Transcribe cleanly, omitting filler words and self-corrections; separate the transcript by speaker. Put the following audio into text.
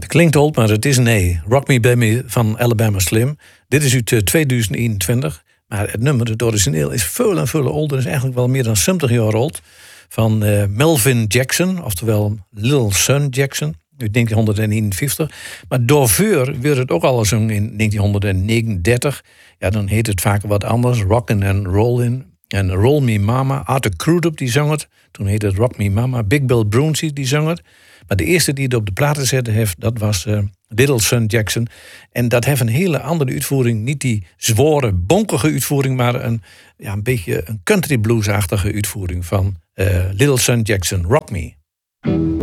Speaker 1: Het klinkt oud, maar het is nee. Rock Me Baby van Alabama Slim. Dit is uit 2021. Maar het nummer, het origineel, is veel en veel ouder. Het is eigenlijk wel meer dan 70 jaar oud. Van Melvin Jackson, oftewel Little Son Jackson. Uit 1951. Maar daarvoor werd het ook al gezongen in 1939. Ja, dan heet het vaak wat anders. Rockin' and Rollin'. En Roll Me Mama. Arthur Crudup die zong het. Toen heette het Rock Me Mama. Big Bill Broonzy die zong het. Maar de eerste die het op de platen zette heeft, dat was Little Son Jackson. En dat heeft een hele andere uitvoering. Niet die zware, bonkige uitvoering, maar een beetje een country blues-achtige uitvoering van Little Son Jackson. Rock Me.